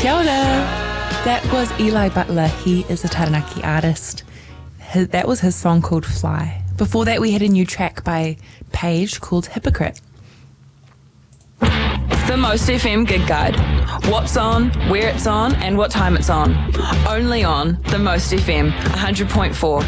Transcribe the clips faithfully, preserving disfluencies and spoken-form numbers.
Kia ora. That was Eli Butler. He is a Taranaki artist. His, that was his song called Fly. Before that, we had a new track by Paige called Hypocrite. The Most F M Gig Guide. What's on, where it's on, and what time it's on. Only on The Most F M, one hundred point four.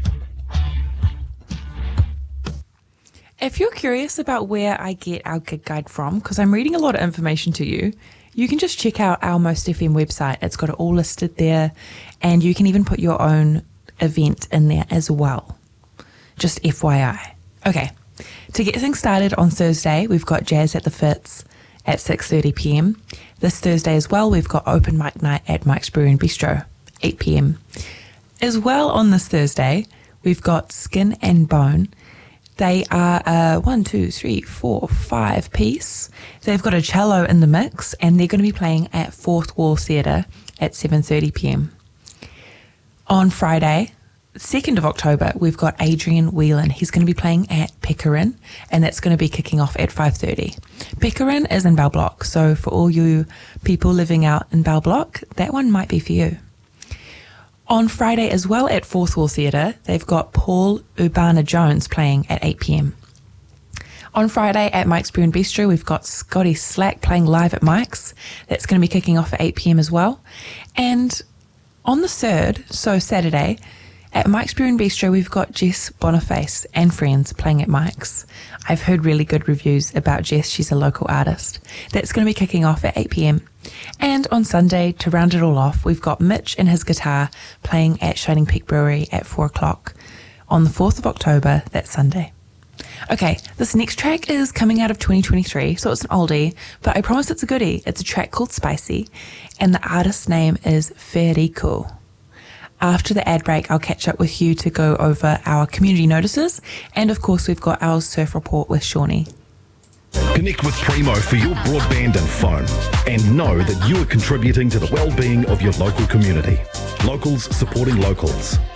If you're curious about where I get our gig guide from, because I'm reading a lot of information to you, you can just check out our Most F M website. It's got it all listed there, and you can even put your own event in there as well. Just F Y I. Okay, to get things started on Thursday, we've got Jazz at the Fitz at six thirty p m. This Thursday as well, we've got open mic night at Mike's Brew and Bistro, eight p m. As well on this Thursday, we've got Skin and Bone. They are a one, two, three, four, five piece. They've got a cello in the mix, and they're going to be playing at Fourth Wall Theatre at seven thirty p m. On Friday, second of October, we've got Adrian Whelan. He's going to be playing at Pecorin, and that's going to be kicking off at five thirty. Pecorin is in Bell Block, so for all you people living out in Bell Block, that one might be for you. On Friday as well at Fourth Wall Theatre, they've got Paul Urbana-Jones playing at eight p m. On Friday at Mike's Brew and Bistro, we've got Scotty Slack playing live at Mike's. That's going to be kicking off at eight p m as well. And on the third, so Saturday, at Mike's Brew and Bistro, we've got Jess Boniface and friends playing at Mike's. I've heard really good reviews about Jess. She's a local artist. That's going to be kicking off at eight p m. And on Sunday, to round it all off, we've got Mitch and his guitar playing at Shining Peak Brewery at four o'clock on the fourth of October, that's Sunday. Okay, this next track is coming out of twenty twenty-three, so it's an oldie, but I promise it's a goodie. It's a track called Spicy, and the artist's name is Federico. After the ad break, I'll catch up with you to go over our community notices, and of course we've got our surf report with Shawnee. Connect with Primo for your broadband and phone, and know that you are contributing to the well-being of your local community. Locals supporting locals.